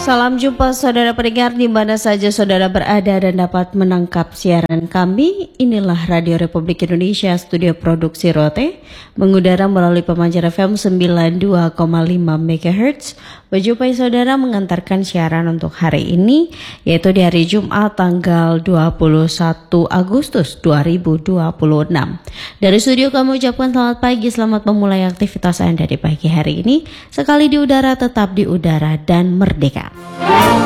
Salam jumpa saudara pendengar di mana saja saudara berada dan dapat menangkap siaran kami. Inilah Radio Republik Indonesia, studio produksi Rote, mengudara melalui pemancar FM 92,5 MHz. Berjumpa saudara mengantarkan siaran untuk hari ini, yaitu di hari Jumat tanggal 21 Agustus 2026. Dari studio kami ucapkan selamat pagi, selamat memulai aktivitas Anda di pagi hari ini. Sekali di udara, tetap di udara dan merdeka.